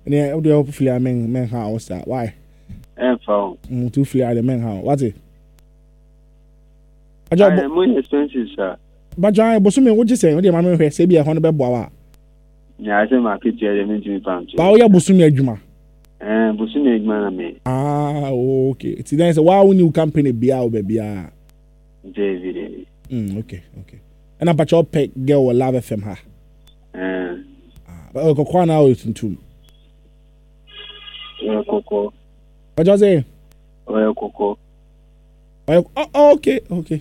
Yeah, the hopefully men house that. Why? Phone. Two flare the men house. What's it? I'm more expensive, sir. But John, Bosumi, what you say? What do you want me to say? Be a hundred boa. Yeah, I say my picture, I mean to pound. But we are Bosumi Juma. Bosumi man, Ah, okay. It's then say why when you company be out, baby. JV. Okay. And about your pet girl will love FM ha. But I'll go now listen to. Coco. What you say? Coco. Okay.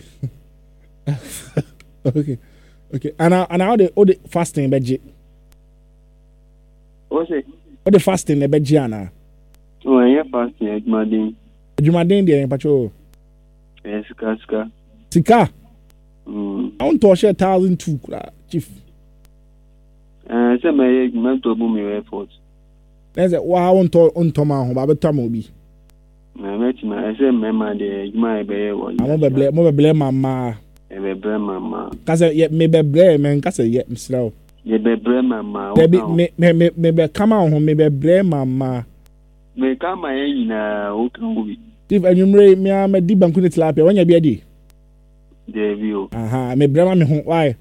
Okay. And how the fasting beji. What's it? What the fasting the beji ana? Oh, yeah, fasting. Jumadin there, pacho. Sika. Sika. I want to share 1,002, chief. Say my mental boom effort. There's a wow on Toma, but Tomobi. I say, Mamma, my baby. I'm over blame mamma. Mama. Cassa yet maybe blame and Cassa yet, Mr. Ye be blame mamma. Maybe come on home, maybe blame mamma. May come my in a if enumerate me, I'm a deep and couldn't slap you when you be a D. Devil. Me blame me home. Why?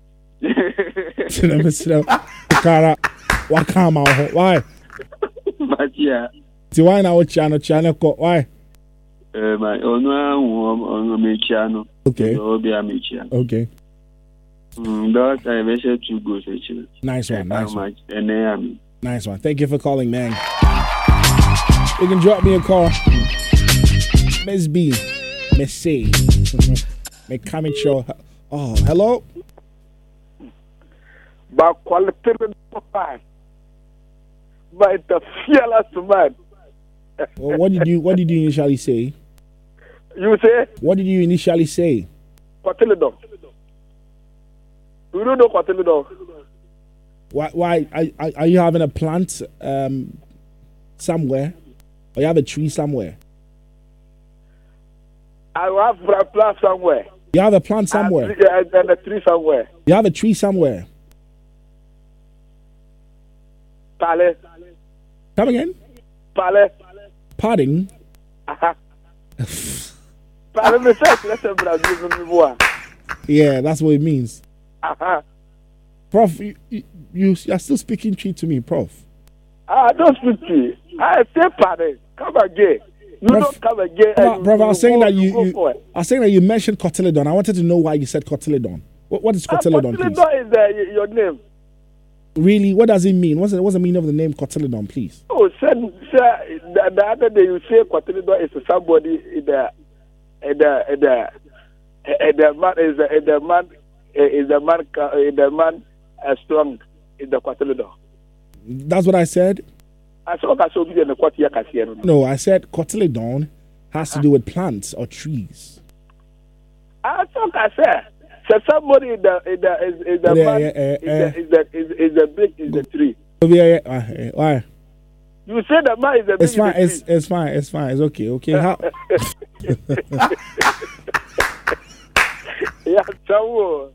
Cara, what come out? Why? But yeah. See why now channel why? My own me channel. Okay. Okay. That I wish to go to. Nice one. And nice one. Thank you for calling, man. You can drop me a call. Miss B. Miss C. Make comment show. Oh, hello. But quality fine. But the fearless man. Well, what did you initially say? You say? What did you initially say? Cotyledon. You don't know cotyledon. Why are you having a plant somewhere? Or you have a tree somewhere? I have a plant somewhere. You have a plant somewhere? And a tree somewhere. You have a tree somewhere? Pale. Come again? Pale. Pardon? Yeah, that's what it means. Prof, you are still speaking tree to me, Prof. Don't speak tree. I say pardon. Come again. You don't come again. Prof, I was saying that you mentioned cotyledon. I wanted to know why you said cotyledon. What is cotyledon, please? Cotyledon is your name. Really? What does it mean? What's the meaning of the name cotyledon, please? Oh, sir, the other day you say cotyledon is somebody the man strong in the cotyledon. That's what I said? No, I said cotyledon has to do with plants or trees. I thought I said. So somebody is the tree. Why? You said the man is the big. It's fine. It's okay. How? Yeah, so.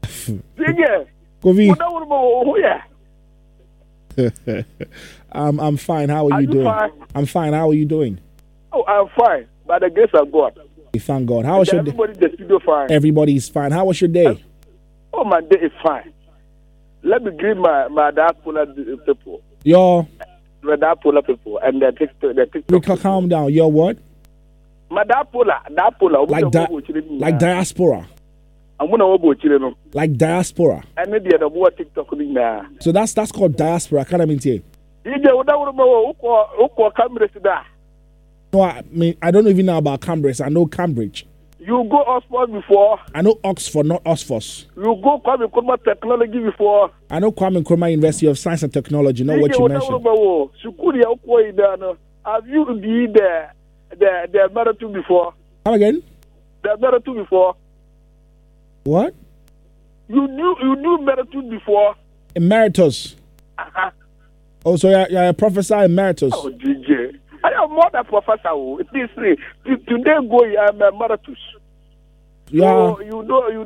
I'm fine. How are you doing? Fine? I'm fine. How are you doing? Oh, I'm fine. By the grace of God. Thank God. How was your day? Everybody in the studio fine. Everybody's fine. How was your day? Oh, my day is fine. Let me greet my diaspora people. My diaspora people and the TikTok. Calm down. Your what? My diaspora. Like diaspora. I'm gonna go like diaspora. And the other more TikTok now. So that's called diaspora. I can't mean to you. No, I mean, I don't even know about Cambridge. I know Cambridge. You go Oxford before? I know Oxford, not Oxford. You go Kwame Nkrumah Technology before? I know Kwame Nkrumah University of Science and Technology, not what you mentioned. Have you been the marathon before? Come again? The marathon before? What? You knew marathon before? Emeritus. Oh, so you're a professor emeritus. Oh, DJ. I am more than professor. Today I'm a marathon. Yeah. So you don't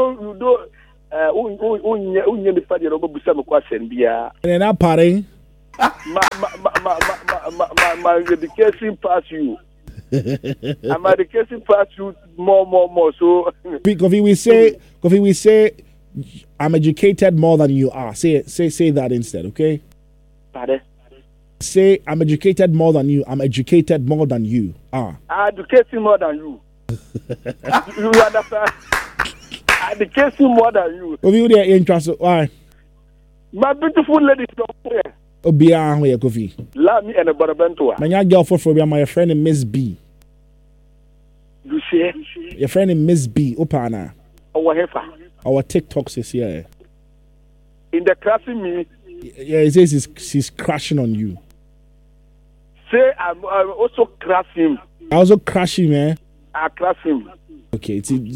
the and then I'm partying. my education pass you. And my education pass you more. So Kofi, we say I'm educated more than you are. Say that instead, okay? Pardon? Say I'm educated more than you. I'm educated more than you are. I educate more than you. You understand? I educate more than you. Kofi, you are interested? Why? My beautiful lady don't care. Obia where Kofi. Love me and a barabento. My girl for my friend Miss B. You see? Your friend Miss B. Opana. Our TikToks is here. In the crashing me. Yeah, it says she's crashing on you. Say I'm also crashing. I also crashing, man. I crash him. Okay, it's Nice.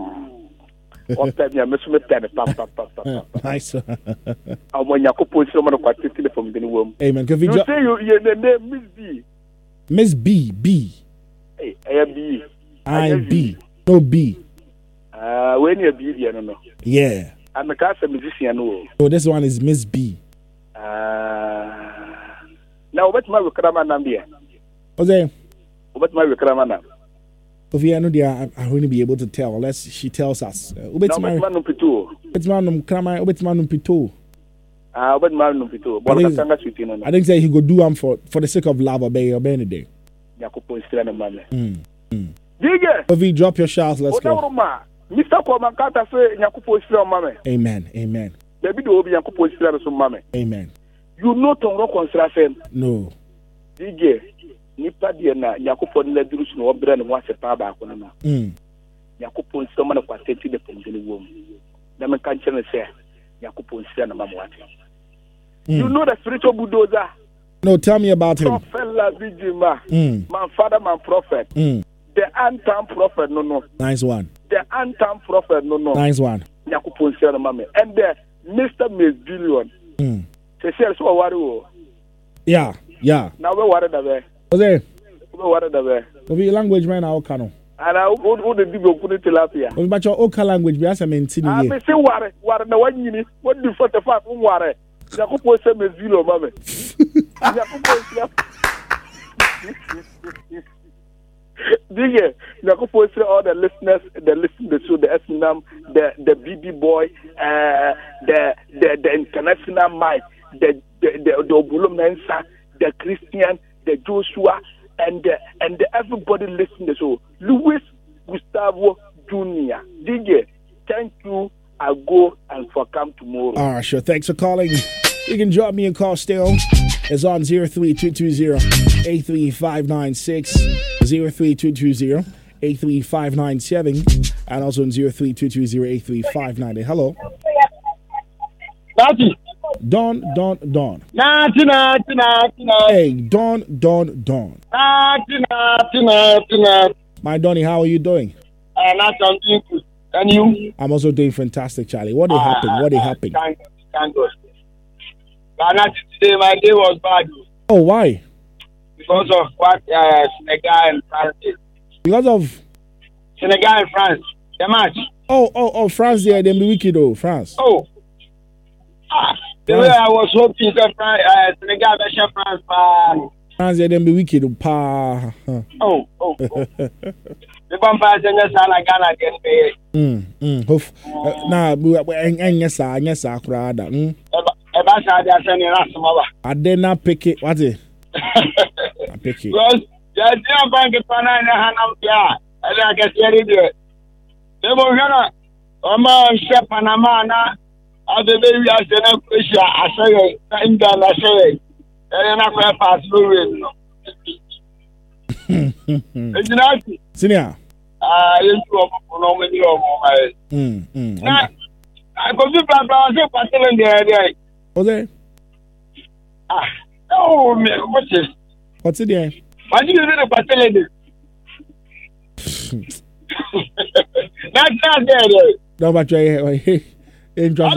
Amen. You say your name Miss B. Miss B. Hey, I am B. I'm B. No B. When you're B, I don't know. Yeah. I'm a cast musician. So this one is Miss B. Now, what's my Kraman Nambia? Jose. What's my Kraman? If you know, I wouldn't be able to tell unless she tells us. It's Manum Pito. I think say he go do them for the sake of love or Benedict. If you drop your shouts, let's go. Mr. Coleman Carter say Yakupo is your mammy. Amen. Baby do be Yakupo is your mammy. Amen. You know Tongo construction. No. DJ. Nipa dia na Yakupo le durus no obra no wase pa ba ko na. Yakupo nso ma na kwateti de pongeni wom. Na me kan chene say Yakupo nso na mama wate. You know the spiritual bulldozer? No, tell me about him. Prophet La Bijima. My father, my prophet. The anthem prophet, no. Nice one. The anthem prophet, no. Nice one. Yakupo nso na mama. And the Mr. Miss Billion. Say so worry. Yeah. Now we worry that way. Jose. What are the way? Language man now Kano. And I would the people put it tilapia. But your Oka language, we have some in Sydney. I say what the 1 minute, what do 45 water? Yakupo said me zero, mamma. Yakupo say all the listeners, the show, the SNM, the BB boy, the international Mike, the Obulum Mensa, the Christian, the Joshua, and everybody listening to show. Luis Gustavo Jr. DJ, thank you. I'll go and for come tomorrow. All right, sure. Thanks for calling. You can drop me a call still. It's on 03220-83596, 03220-83597, and also on 03220-83598. Hello. Natty. Don. Natty. Hey, Don. Natty. My Donnie, how are you doing? I'm doing good. And you? I'm also doing fantastic, Charlie. What happened? Thank God. But not today, my day was bad. Oh, why? Because of what Senegal and France did. Because of? Senegal and France. The match. Oh, France, they be wicked, though. France. Oh. The way I was hoping that Senegal versus France. France, they be wicked, pa. Oh. The vampires and yes, I Ghana can pay. Nah, yes, crowd. I did not pick it. What's it? I pick it. Because you're going to find out and I can see it. They were gonna Shep Panama. I believe I said, I say, I'm gonna say, and I'm not going to pass through it. It's not. Senior. I could be battling there. Okay. Oh, man, what's it? What's it there? Why do you need a battling? That's not there. No, but you're interesting.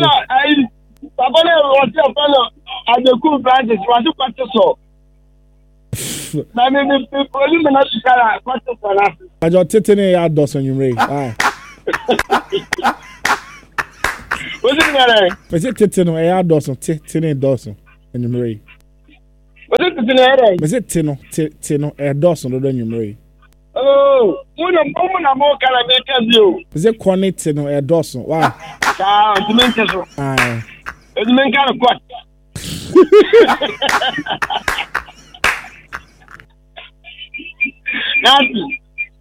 I the cool branches was to cut so. I mean, people not to I just titting a dozen you ray. What's it? Is it titting a dozen, titting a dozen, and you ray? Was it the area? Was it Tino, a dozen of the numero? Oh, one of them more can make you. Is it Quanit Tino, a dozen? Wow. The mental. Aye. The men kind of what? Nothing.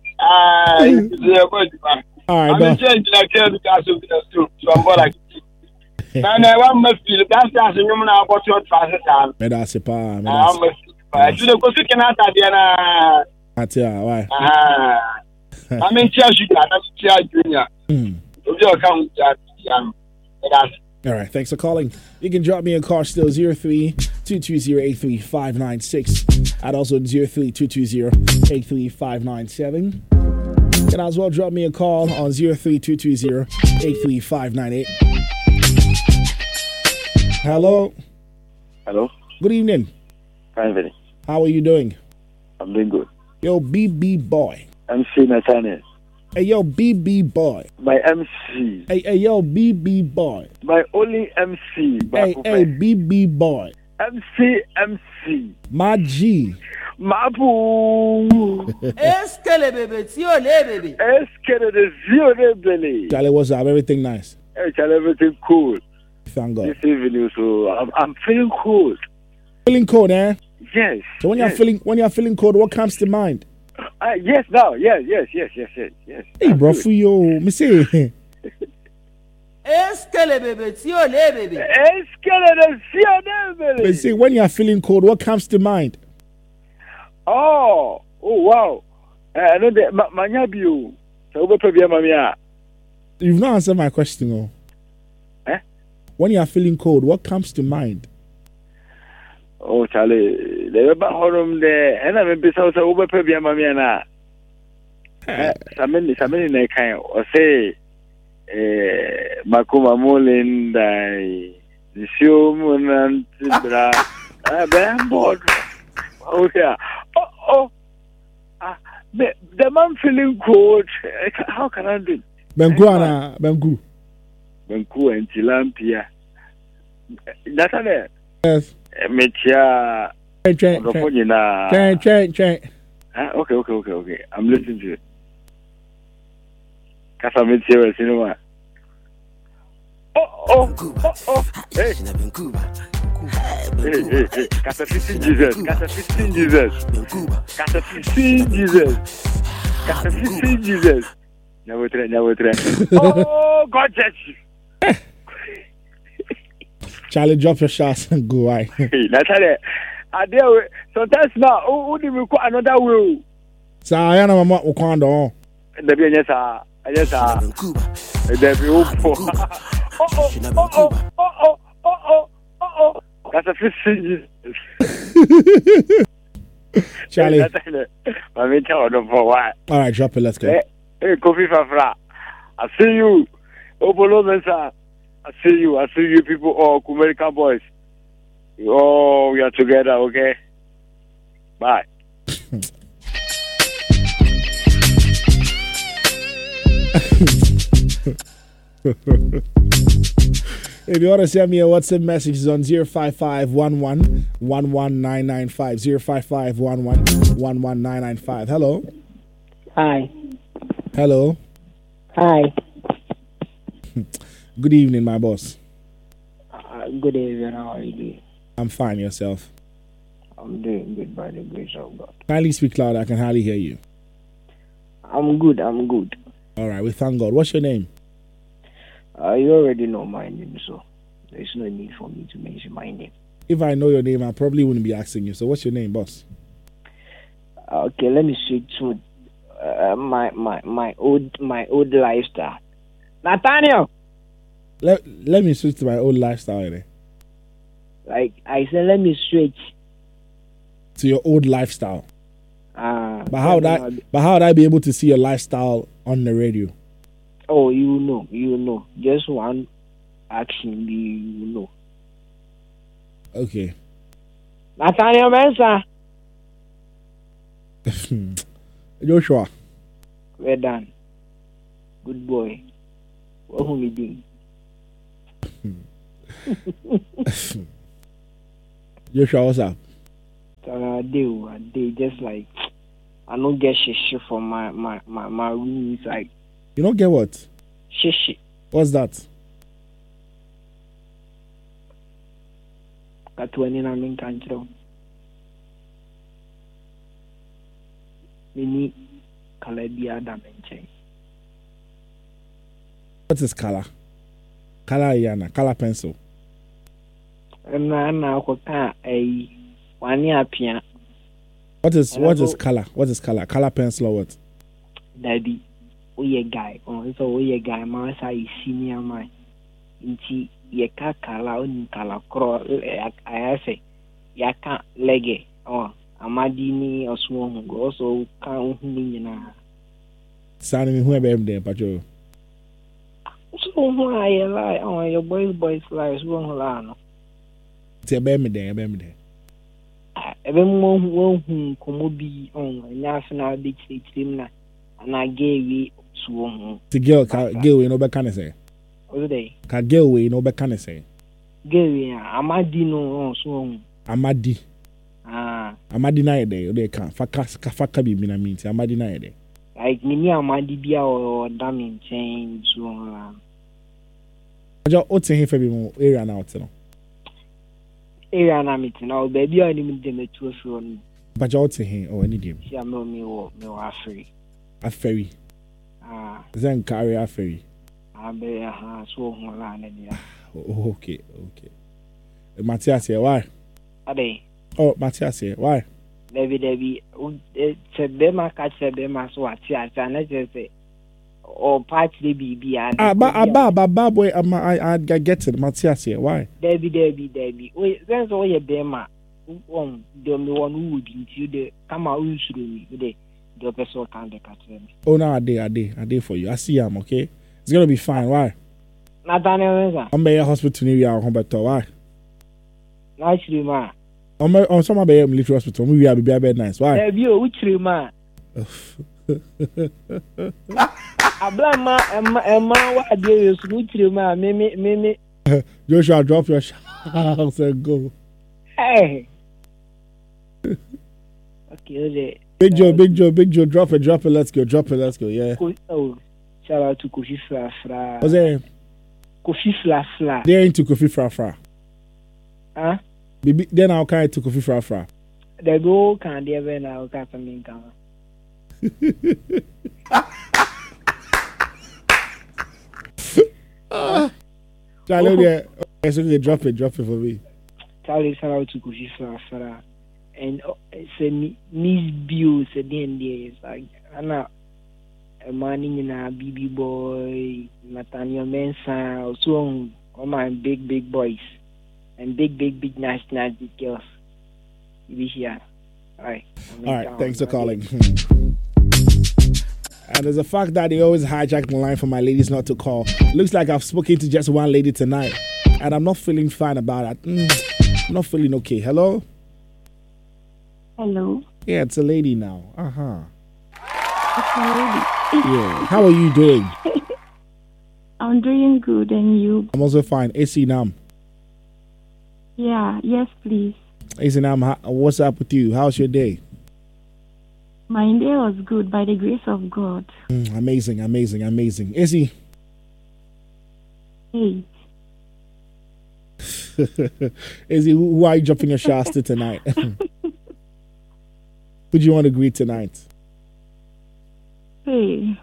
All right, I'm changing like because of the soup. So I'm what I and I want must feel that's as a woman about your transit. Medasipa, I should have put it out at the Atia, why? I'm in charge. I'm charge junior. You'll come young. All right, thanks for calling. You can drop me a call still 03-220-83596 and also 03-220-83597. You can as well drop me a call on 03-220-83598. Hello. Hello. Good evening. Fine, very. How are you doing? I'm doing good. Yo, BB boy. MC Nathaniel. Hey, yo, BB boy. My MC. Hey, yo, BB boy. My only MC. Hey, BB boy. MC. My G. Mabu. Eskele bebe, tiole bebe. Eskele de zio belly. Charlie, what's up? Everything nice? Hey, Charlie, everything cool. Thank God. This evening, so I'm feeling cool. Feeling cold, eh? Yes. So when you're feeling cold, what comes to mind? Yes, now. Yes. Hey, bro, for you, me say. Eskele bebe, tiole bebe. Eskele de zio belly. Me say, when you're feeling cold, what comes to mind? Oh, wow. I know that Manyabu. So, what mamia? You've not answered my question, though. Eh? When you're feeling cold, what comes to mind? Oh, Charlie, they were back home there, and I'm a bit of over Pebia Mamia. Somebody in a kind or say, Makuma Molin, the show moon and I'm bored. Oh, yeah. The man feeling cold. How can I do? Bengu and Tilampia. That's it. Yes. Metia. Train. Okay. I'm listening to it. Casametia, cinema. Oh. Hey. Casa 15 Jesus. Never try. Oh, God, judge. Charlie, drop your shots and go. Right. Natalie, sometimes now, who do we call another will? So I am a mama Wakanda. The be yes, the be oh. That's a 15 Jesus. Charlie. I'm tell you for what. All right, drop it. Let's go. Hey, Kofi Fafra. I see you. Obolo Mensa. I see you people, all American boys. Oh, we are together, okay? Bye. If you want to send me a WhatsApp message, it's on 05511 11995. 05511 Hello. Hi. Hello. Hi. Good evening, my boss. Good evening. How are you doing? I'm fine. Yourself? I'm doing good by the grace of God. Kindly speak loud. I can hardly hear you. I'm good. All right. We thank God. What's your name? You already know my name, so there's no need for me to mention my name. If I know your name, I probably wouldn't be asking you. So what's your name, boss? Okay, let me switch to my old lifestyle. Nathaniel. Let me switch to my old lifestyle. Like I said, let me switch to your old lifestyle. But how would I be able to see your lifestyle on the radio? Oh, you know. Just one action, you know. Okay. Nathaniel Mensa. Joshua. Well done. Good boy. What are we doing? Joshua, what's up? They just like I don't get shit from my room inside. You don't get what? Shit. What's that? Got when in a country. Mini Calabia dimension. What is color? Color yana, color pencil. And now a 1 year piano. What is color? What is color? Color pencil or what? Daddy, we a guy. So we a guy. My say senior man. Inti ye ka color on color cross. I say ya can't leg oh amadini or swung also can't na. Sounding who am there, Pacho? So why you lie? Oh, your boys lie. Swung lano. It's a baby there. Even one who come be on national beach team na and I gave you swung. The girl we no be can say. What day? Ka girl we no be can say. Gary, Amadi no swung. Amadi. Amadi na ide they can faka bi na mean Amadi na ide. Like mini Amadi bia or damn chain swung. Ajo o tin he fe bi mo area na otino. Area na meeting now baby I need them to phone. But you ought here or any game. Yeah, me free. A ferry. Then carry a ferry. I be so okay. Matthias here, why? Ade. Oh, Matthias here, why? Debbie, said them I catch them so I just say. Or partly BB and boy, I get it. Matthias here. Why? Debbie. Wait, that's all your bema. The one who would into the come out through me the person can't catch them. Oh no, I did for you. I see him, okay? It's gonna be fine. Why? Nathaniel, I'm by hospital near our home, but why? Naturally, ma. On some of the military hospital, we are bed nice. Why? Have you which ma? A blind man, what do you switch you, ma? Me. Joshua, drop your house and go. Hey. Okay, Big Joe, drop it, let's go, yeah. Oh, shout out to Kofi Fra. What's that? Kofi Fra. They're into Kofi Fra. Huh? Then I'll carry to Kofi Fra. They go can't ever now got something come. Charlie, okay, so they drop it for me. Charlie, shout out to Kofi Fra. And say Miss Bill said then there is like Anna a man in a BB boy, Nathaniel Mensah, also all my big boys and big nice girls. You be here. All right, thanks for calling. And there's a fact that they always hijack my line for my ladies not to call. Looks like I've spoken to just one lady tonight, and I'm not feeling fine about it. I'm not feeling okay. Hello? Hello. Yeah, it's a lady now. It's a lady. Yeah. How are you doing? I'm doing good, and you? I'm also fine. AC Nam. Yeah. Yes, please. AC Nam, what's up with you? How's your day? My day was good by the grace of God. Amazing. AC. Hey. AC, who are you dropping your shots to tonight? Who do you want to greet tonight? Hey.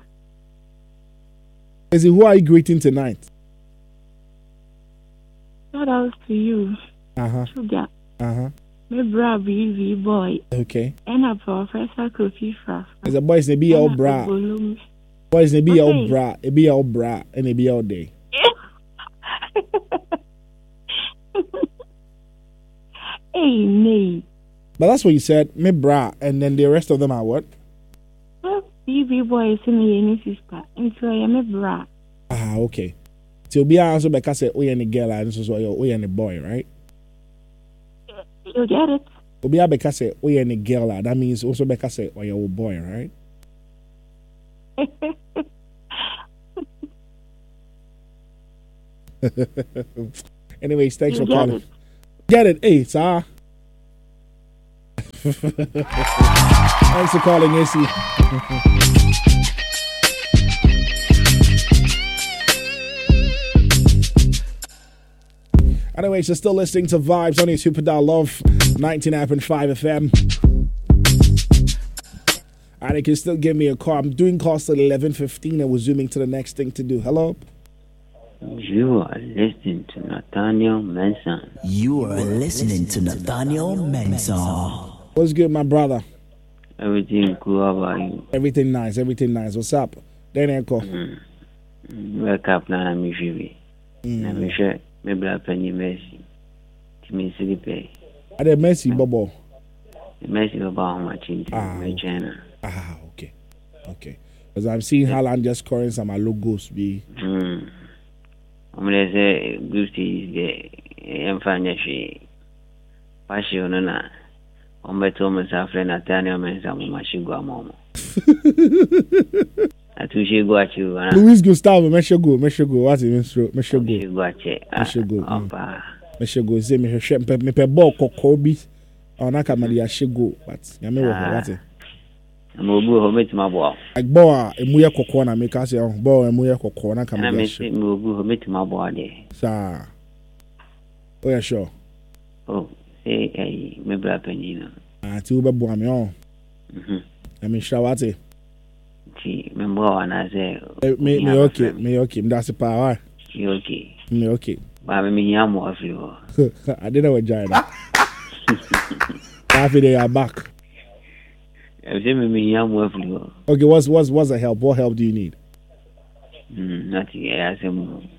AC, who are you greeting tonight? Shout out to you. Sugar. My bra BB boy. Okay. And a Professor Kofi Fra. As a boys, they be all bra. Boys, they be all bra. It be all bra and they be all day. Hey, Nate. But that's what you said, me bra, and then the rest of them are what? BB boy is my sister, and so I am a bra. Okay. So be also because say, oh, you're a girl, and so you're a boy, right? You get it? Obi because say, oh, you're a girl, that means also because say, oh, you're a boy, right? Anyways, thanks for calling. Get it? Hey, sir. Thanks for calling, Issy. Anyways, you're still listening to Vibes on your Super Dial Love 99.5 FM. And you can still give me a call. I'm doing calls till 11:15 and we're zooming to the next thing to do. Hello? You are listening to Nathaniel Mensah. You are listening to Nathaniel Mensah. What's good, my brother? Everything cool. How about you? Everything nice. What's up? Then Echo. Wake up now, I'm with you. I'm sure. Maybe I penny Messi. Timmy Silipe. Are they Messi, Bobo? Messi about how much in China. Okay. Because I'm seeing Haaland just scoring some logos. I'm going to say, Gusti is the Emfanya. Passion, I'm better almost after Nathaniel Mensah, Mashigo Momo. I think she go at you. Luis Gustavo, Meshago. What's it? Meshago. Say me pe ball kokobi. Ona kamali ashego, but yame wo what it? I'm obu ho met my ball. Like ball emuye kokko na make say ball emuye kokko na kamali ashego. I'm obu ho met my ball there. Sir. Oh yeah, sure. Oh, say me bra penina. Ti ube bo am on. I mean shawate. Me okay. That's the power. Okay. Me okay. But me yamu of you. I didn't know what China. Happy they are back. Me yamu of you. Okay, what's the help? What help do you need? Nothing. I say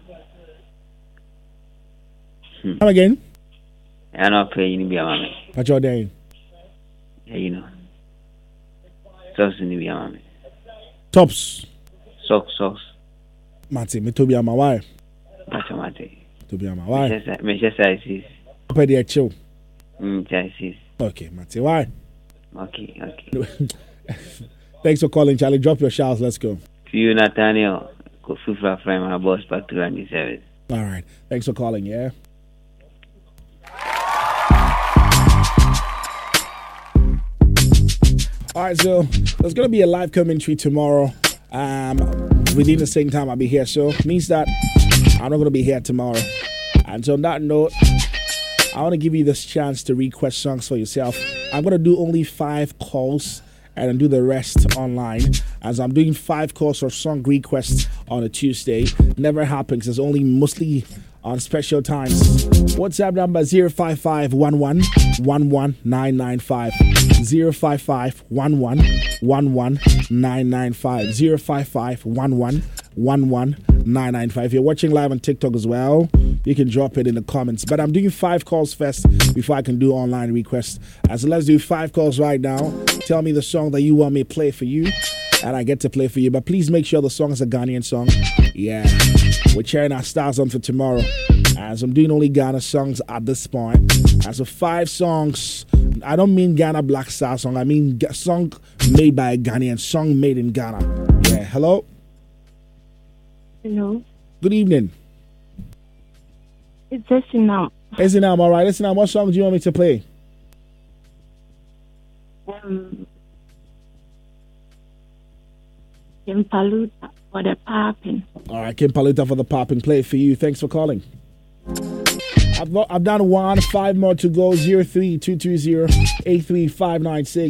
Come again? I'm not paying you, mammy. What's your name? You know. Socks in the mammy. Tops. Socks. Mate, me to be my wife. Mate. To be my wife. Me just sizes. Pay the chill. Sizes. Okay, Mate, why? Okay. Thanks for calling, Charlie. Drop your shouts. Let's go. To you, Nathaniel. Kofufra from my boss back to run the service. All right. Thanks for calling, yeah? All right, so there's going to be a live commentary tomorrow. Within the same time I'll be here. So it means that I'm not going to be here tomorrow. And so on that note, I want to give you this chance to request songs for yourself. I'm going to do only 5 calls and then do the rest online. As I'm doing 5 calls for song requests on a Tuesday. Never happens. It's only mostly on special times. WhatsApp number 055-11-11995. 055-11-11995. 055-11-11995. If you're watching live on TikTok as well, you can drop it in the comments. But I'm doing 5 calls first before I can do online requests. So let's do 5 calls right now. Tell me the song that you want me to play for you, and I get to play for you. But please make sure the song is a Ghanaian song. Yeah, we're cheering our stars on for tomorrow. As I'm doing only Ghana songs at this point. As of 5 songs, I don't mean Ghana Black Star song. I mean song made by a Ghanaian, song made in Ghana. Yeah, hello? Hello. Good evening. It's Esinam. Esinam, all right. Esinam, what song do you want me to play? Kimpaluta for the popping. All right, Kimpaluta for the popping. Play it for you. Thanks for calling. I've done 1, 5 more to go. 03220-83596.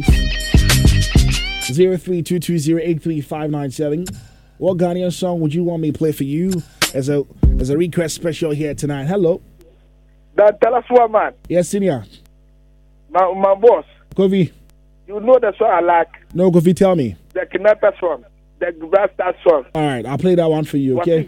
03220-83597. What Ghanaian song would you want me to play for you as a request special here tonight? Hello. That tell us what, man. Yes, senior. My boss. Kofi. You know the song I like. No, Kofi, tell me. The Kidnapper song. The Rasta song. All right, I'll play that one for you, okay?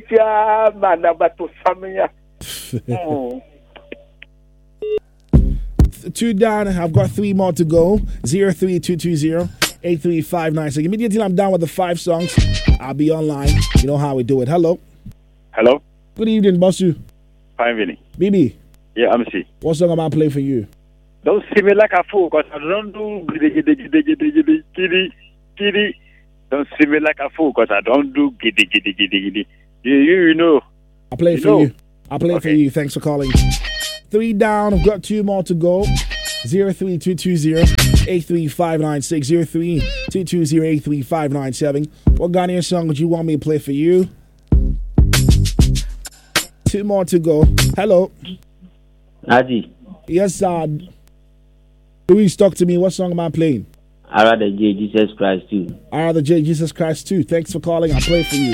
Two down. I've got 3 more to go. 03220-83596. So immediately I'm done with the 5 songs, I'll be online. You know how we do it. Hello. Hello. Good evening, Bossu. Fine, Vinny. Bibi. Yeah, I'm see. What song am I playing for you? Don't see me like a fool, because I don't do giddy. Don't see me like a fool, because I don't do giddy. You know. I'll play it for you. I'll play it for you. Thanks for calling. 3 down. I've got 2 more to go. 03220-83596, 03220-83597. What Ghanaian song would you want me to play for you? 2 more to go. Hello. Adi. Yes, Louise, talk to me. What song am I playing? I rather J Jesus Christ too. I rather J Jesus Christ too. Thanks for calling. I'll play for you.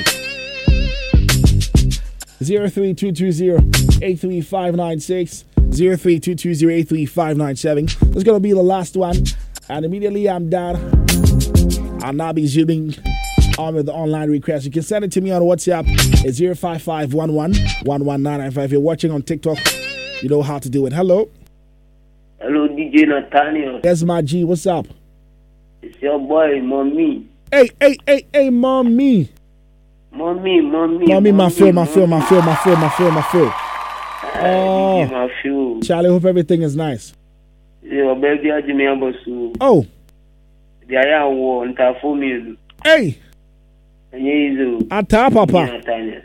03220-83596, 03220-83597. This is going to be the last one. And immediately I'm done. I'll now be zooming on with the online request. You can send it to me on WhatsApp. It's 05511-11995. If you're watching on TikTok, you know how to do it. Hello. Hello, DJ Nathaniel. Yes, my G. What's up? It's your boy, Mommy. Hey, Mommy. Mommy, my film. Oh, Charlie, hope everything is nice. Your baby, oh. Hey. Ata, Papa.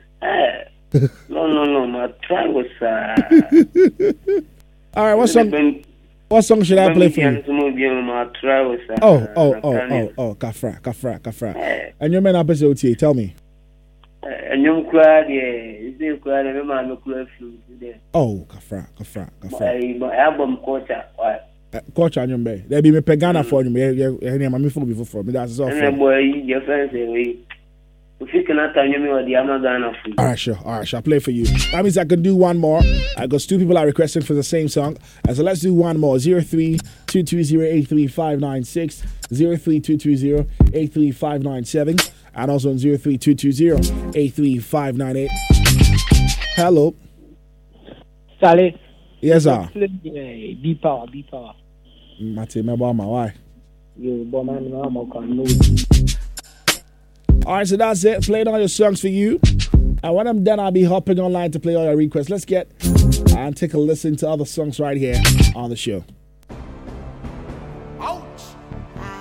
No, my try was all right, what song should I play for you? Oh, Kafra. And your man up as OTA, tell me. And you cried, oh, Kafra. My album Coach on your bay. There be me pegana for you. Me for me. That's all. Boy, your friends away. If you cannot tell me what the Amazon food. All right, sure. I'll play for you. That means I can do one more. I got 2 people are requesting for the same song. So let's do one more. 03220-83596, 03220-83597, and also on 03220-83598. Hello. Sally. Yes, sir. B power. Mate, my why? You bomb no. All right, so that's it. Playing all your songs for you. And when I'm done, I'll be hopping online to play all your requests. Let's get and take a listen to other songs right here on the show.